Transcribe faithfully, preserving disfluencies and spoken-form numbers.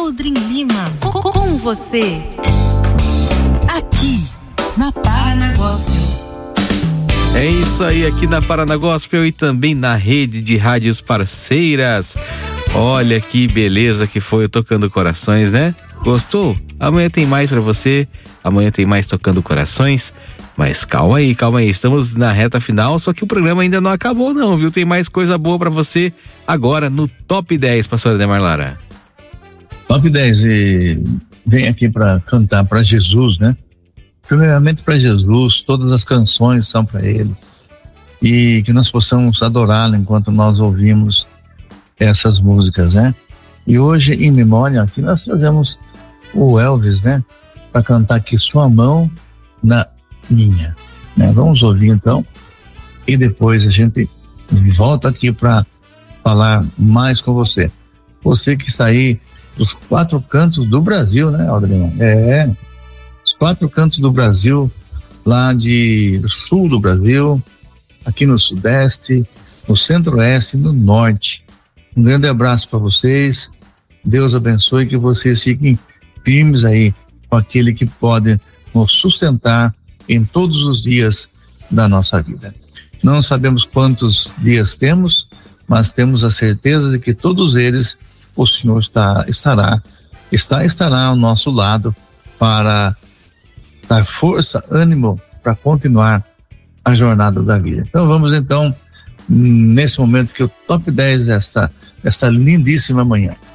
Aldrin Lima, com você, aqui na Paraná Gospel. É isso aí, aqui na Paraná Gospel e também na rede de rádios parceiras. Olha que beleza que foi o Tocando Corações, né? Gostou? Amanhã tem mais pra você, amanhã tem mais Tocando Corações. Mas calma aí, calma aí, estamos na reta final, só que o programa ainda não acabou não, viu? Tem mais coisa boa pra você agora no Top dez, pastor Ademar Lara. Top dez, e vem aqui pra cantar pra Jesus, né? Primeiramente para Jesus, todas as canções são para Ele, e que nós possamos adorá-lo enquanto nós ouvimos essas músicas, né? E hoje, em memória, aqui nós trazemos o Elvis, né? Para cantar aqui Sua Mão na Minha, né? Vamos ouvir então, e depois a gente volta aqui para falar mais com você. Você que está aí dos quatro cantos do Brasil, né, Aldrinho? É, os quatro cantos do Brasil, lá de, do sul do Brasil, aqui no sudeste, no centro-oeste, no norte. Um grande abraço para vocês. Deus abençoe, que vocês fiquem firmes aí com aquele que pode nos sustentar em todos os dias da nossa vida. Não sabemos quantos dias temos, mas temos a certeza de que todos eles o Senhor está, estará, está, estará ao nosso lado para dar força, ânimo para continuar a jornada da vida. Então vamos então, nesse momento que o top dez dessa, dessa lindíssima manhã.